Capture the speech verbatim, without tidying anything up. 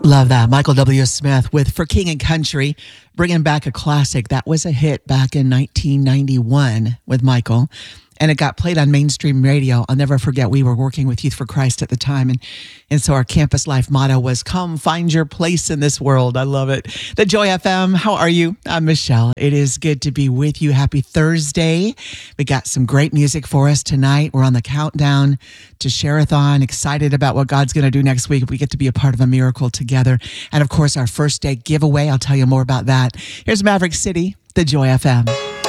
Love that. Michael W. Smith with For King and Country, bringing back a classic that was a hit back in nineteen ninety-one with Michael. And it got played on mainstream radio. I'll never forget, we were working with Youth for Christ at the time. And, and so our campus life motto was, come find your place in this world. I love it. The Joy F M, how are you? I'm Michelle. It is good to be with you. Happy Thursday. We got some great music for us tonight. We're on the countdown to Share-a-thon. Excited about what God's going to do next week. We get to be a part of a miracle together. And of course, our first day giveaway. I'll tell you more about that. Here's Maverick City, the Joy F M.